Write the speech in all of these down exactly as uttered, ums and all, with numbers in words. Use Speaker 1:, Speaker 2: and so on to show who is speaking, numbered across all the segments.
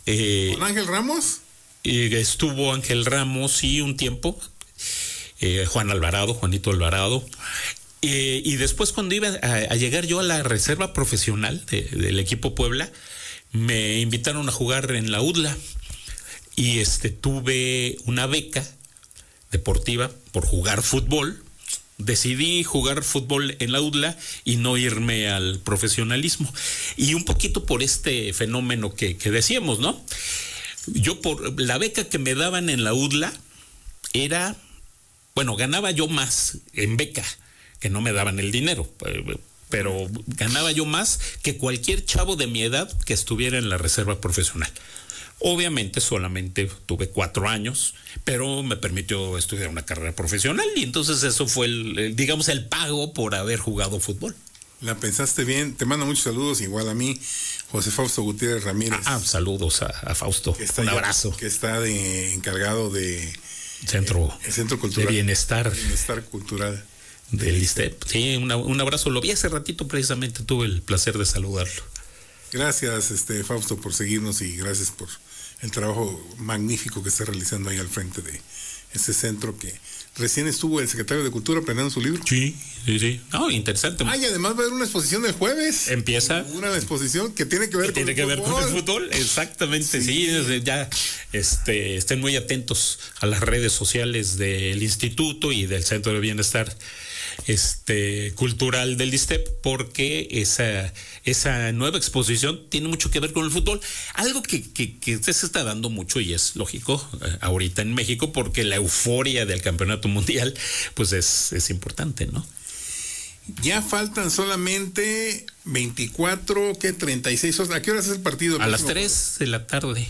Speaker 1: Eh,
Speaker 2: ¿Con Ángel Ramos?
Speaker 1: Eh, estuvo Ángel Ramos, sí, un tiempo. Eh, Juan Alvarado, Juanito Alvarado. Eh, y después, cuando iba a, a llegar yo a la reserva profesional de, del equipo Puebla, me invitaron a jugar en la U D L A. Y este, tuve una beca deportiva por jugar fútbol. Decidí jugar fútbol en la U D L A y no irme al profesionalismo. Y un poquito por este fenómeno que, que decíamos, ¿no? Yo por la beca que me daban en la U D L A era, bueno, ganaba yo más en beca, que no me daban el dinero, pero ganaba yo más que cualquier chavo de mi edad que estuviera en la reserva profesional. Obviamente solamente tuve cuatro años, pero me permitió estudiar una carrera profesional y entonces eso fue, el, el digamos, el pago por haber jugado fútbol.
Speaker 2: La pensaste bien. Te mando muchos saludos, igual a mí, José Fausto Gutiérrez Ramírez.
Speaker 1: Ah, saludos a, a Fausto.
Speaker 2: Que está
Speaker 1: un
Speaker 2: ya,
Speaker 1: abrazo.
Speaker 2: Que está de, encargado de
Speaker 1: Centro,
Speaker 2: eh, el Centro Cultural.
Speaker 1: De Bienestar.
Speaker 2: Bienestar Cultural.
Speaker 1: Del I S T E P. Sí, una, un abrazo. Lo vi hace ratito, precisamente tuve el placer de saludarlo.
Speaker 2: Gracias, este Fausto, por seguirnos y gracias por el trabajo magnífico que está realizando ahí al frente de ese centro que recién estuvo el secretario de Cultura planeando su libro.
Speaker 1: Sí, sí, sí. No, interesante.
Speaker 2: Ah, y además va a haber una exposición el jueves.
Speaker 1: Empieza.
Speaker 2: Una exposición que tiene que ver,
Speaker 1: que
Speaker 2: con,
Speaker 1: tiene
Speaker 2: el
Speaker 1: que ver con el fútbol. Exactamente, sí. sí ya este, estén muy atentos a las redes sociales del instituto y del Centro de Bienestar este cultural del I S T E P, porque esa, esa nueva exposición tiene mucho que ver con el fútbol, algo que, que, que se está dando mucho y es lógico eh, ahorita en México, porque la euforia del campeonato mundial pues es, es importante, ¿no?
Speaker 2: Ya faltan solamente veinticuatro, ¿qué? treinta y seis horas. ¿A qué horas es el partido?
Speaker 1: A las tres de la tarde.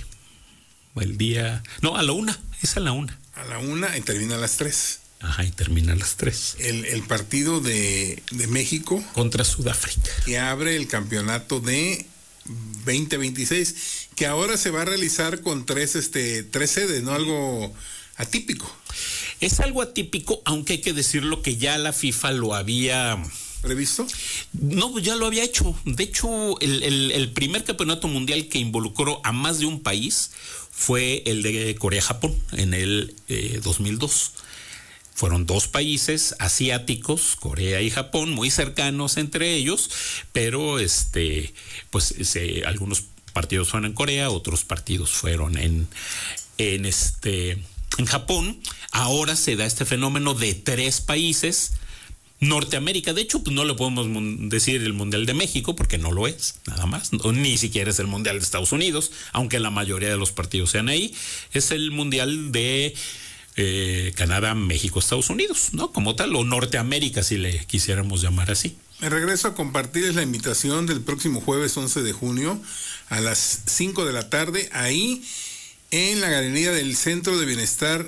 Speaker 1: El día... No, a la una. Es a la una.
Speaker 2: A la una y termina a las tres.
Speaker 1: Ajá, y termina a las tres.
Speaker 2: El, el partido de, de México
Speaker 1: contra Sudáfrica,
Speaker 2: que abre el campeonato de veinte veintiséis, que ahora se va a realizar con tres, este, tres sedes, ¿no? Algo atípico.
Speaker 1: Es algo atípico, aunque hay que decirlo que ya la FIFA lo había...
Speaker 2: ¿Previsto?
Speaker 1: No, ya lo había hecho. De hecho, el, el, el primer campeonato mundial que involucró a más de un país fue el de Corea-Japón en el eh, dos mil dos. Fueron dos países asiáticos, Corea y Japón, muy cercanos entre ellos, pero este, pues se, algunos partidos fueron en Corea, otros partidos fueron en, en este, en Japón. Ahora se da este fenómeno de tres países. Norteamérica, de hecho, pues no le podemos decir el Mundial de México porque no lo es, nada más, no, ni siquiera es el Mundial de Estados Unidos, aunque la mayoría de los partidos sean ahí. Es el Mundial de Eh, Canadá, México, Estados Unidos, ¿no? Como tal, o Norteamérica, si le quisiéramos llamar así.
Speaker 2: Me regreso a compartirles la invitación del próximo jueves once de junio a las cinco de la tarde, ahí en la galería del Centro de Bienestar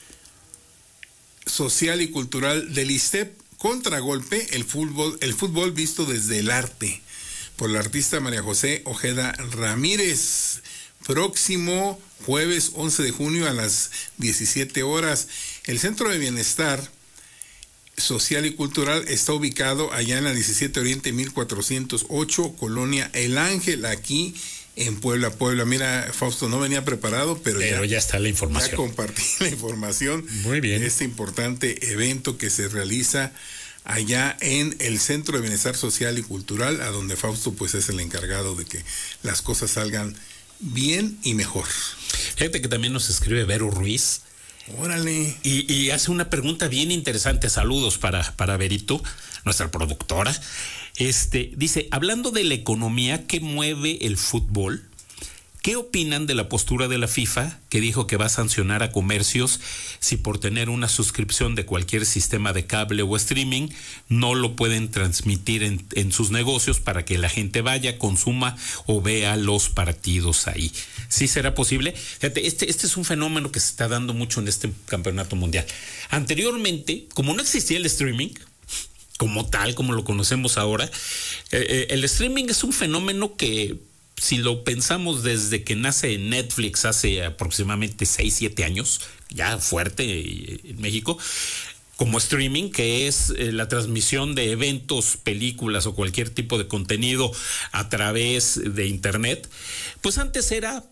Speaker 2: Social y Cultural del I S T E P, Contragolpe, el fútbol, el fútbol visto desde el arte, por la artista María José Ojeda Ramírez. Próximo jueves once de junio a las diecisiete horas. El Centro de Bienestar Social y Cultural está ubicado allá en la diecisiete Oriente mil cuatrocientos ocho, Colonia El Ángel, aquí en Puebla, Puebla. Mira, Fausto, no venía preparado, pero,
Speaker 1: pero ya, ya está la información.
Speaker 2: Ya compartí la información.
Speaker 1: Muy bien.
Speaker 2: De este importante evento que se realiza allá en el Centro de Bienestar Social y Cultural, a donde Fausto pues es el encargado de que las cosas salgan bien y mejor.
Speaker 1: Fíjate que también nos escribe Vero Ruiz.
Speaker 2: Órale.
Speaker 1: Y, y hace una pregunta bien interesante. Saludos para, para Verito, nuestra productora. Este, dice, hablando de la economía que mueve el fútbol, ¿qué opinan de la postura de la FIFA que dijo que va a sancionar a comercios si por tener una suscripción de cualquier sistema de cable o streaming no lo pueden transmitir en, en sus negocios para que la gente vaya, consuma o vea los partidos ahí? ¿Sí será posible? Fíjate, este, este es un fenómeno que se está dando mucho en este campeonato mundial. Anteriormente, como no existía el streaming como tal, como lo conocemos ahora, eh, el streaming es un fenómeno que, si lo pensamos desde que nace Netflix hace aproximadamente seis, siete años, ya fuerte en México, como streaming, que es eh, la transmisión de eventos, películas o cualquier tipo de contenido a través de internet, pues antes era